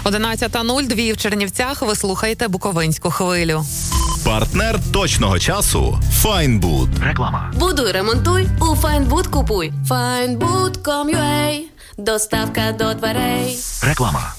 11:02 в Чернівцях. Ви слухаєте Буковинську хвилю. Партнер точного часу – Файнбуд. Реклама. Будуй, ремонтуй, у Файнбуд купуй. Findbood.com.ua. Доставка до дверей. Реклама.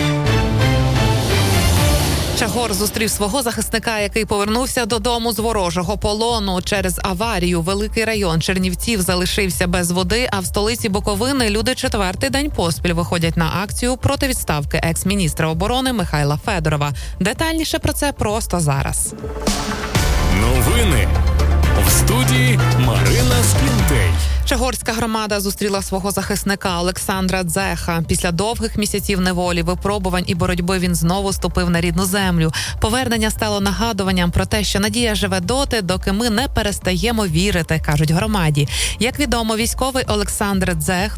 Чагор зустрів свого захисника, який повернувся додому з ворожого полону. Через аварію великий район Чернівців залишився без води, а в столиці Буковини люди четвертий день поспіль виходять на акцію проти відставки екс-міністра оборони Михайла Федорова. Детальніше про це просто зараз. Новини в студії Марина Склінтей. Чагорська громада зустріла свого захисника Олександра Дзеха. Після довгих місяців неволі, випробувань і боротьби він знову ступив на рідну землю. Повернення стало нагадуванням про те, що надія живе доти, доки ми не перестаємо вірити, кажуть громаді. Як відомо, військовий Олександр Дзех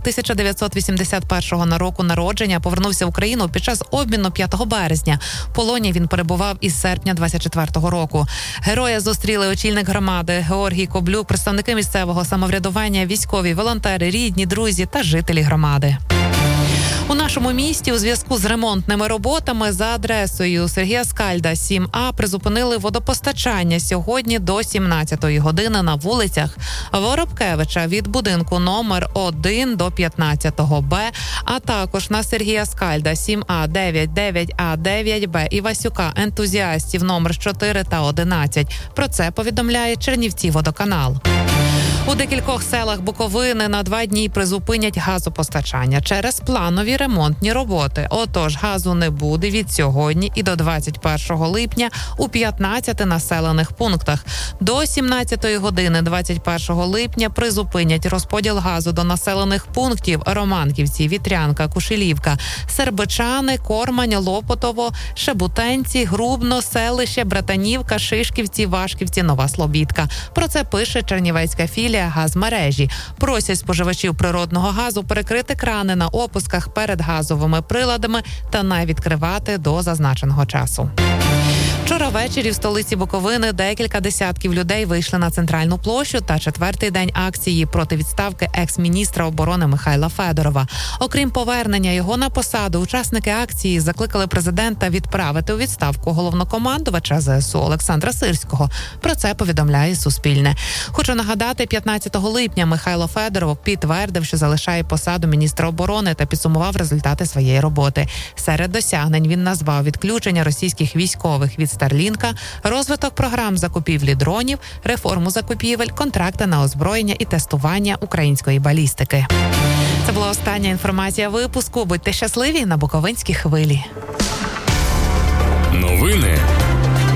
1981 року народження повернувся в Україну під час обміну 5 березня. В полоні він перебував із серпня 24 року. Героя зустріли очільник громади Георгій Коблюк, представники місцевого самоврядування, військові, волонтери, рідні, друзі та жителі громади. У нашому місті у зв'язку з ремонтними роботами за адресою Сергія Скальда, 7А, призупинили водопостачання сьогодні до 17-ї години на вулицях Воробкевича від будинку номер 1 до 15-го Б, а також на Сергія Скальда, 7А, 9, 9А, 9Б і Васюка ентузіастів номер 4 та 11. Про це повідомляє Чернівці-водоканал. У декількох селах Буковини на 2 дні призупинять газопостачання через планові ремонтні роботи. Отож, газу не буде від сьогодні і до 21 липня у 15 населених пунктах. До 17-ї години 21 липня призупинять розподіл газу до населених пунктів Романківці, Вітрянка, Кушелівка, Сербичани, Кормань, Лопотово, Шебутенці, Грубно, Селище, Братанівка, Шишківці, Вашківці, Нова Слобідка. Про це пише чернівецька філія газмережі. Просять споживачів природного газу перекрити крани на опусках перед газовими приладами та не відкривати до зазначеного часу. Вчора ввечері в столиці Буковини декілька десятків людей вийшли на центральну площу та четвертий день акції проти відставки екс-міністра оборони Михайла Федорова. Окрім повернення його на посаду, учасники акції закликали президента відправити у відставку головнокомандувача ЗСУ Олександра Сирського. Про це повідомляє Суспільне. Хочу нагадати, 15 липня Михайло Федоров підтвердив, що залишає посаду міністра оборони та підсумував результати своєї роботи. Серед досягнень він назвав відключення російських військових від Старлінка, розвиток програм закупівлі дронів, реформу закупівель, контракти на озброєння і тестування української балістики. Це була остання інформація випуску. Будьте щасливі на Буковинській хвилі. Новини